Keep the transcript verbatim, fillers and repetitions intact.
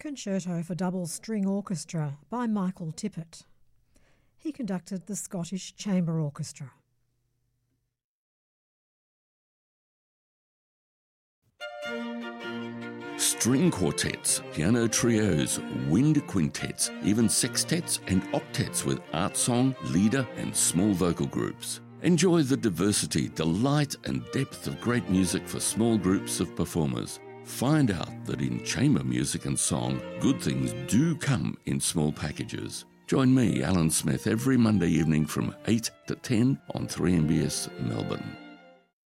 Concerto for Double String Orchestra by Michael Tippett. He conducted the Scottish Chamber Orchestra. String quartets, piano trios, wind quintets, even sextets and octets with art song, leader and small vocal groups. Enjoy the diversity, delight and depth of great music for small groups of performers. Find out that in chamber music and song, good things do come in small packages. Join me, Alan Smith, every Monday evening from eight to ten on three M B S Melbourne.